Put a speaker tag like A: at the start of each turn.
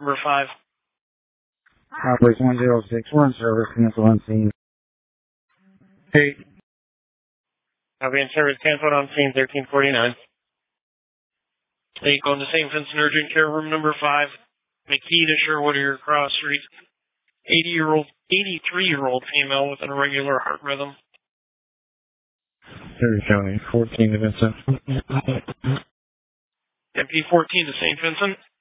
A: Number 5.
B: Operation 106, we're on service, cancel on scene.
A: 8. Copy and service canceled on scene 1349. 8, going to St. Vincent Urgent Care Room number 5. Makita Sherwood Cross Street. 83-year-old female with an irregular heart rhythm.
C: Perry County, 14 to Vincent.
A: MP14 to St. Vincent.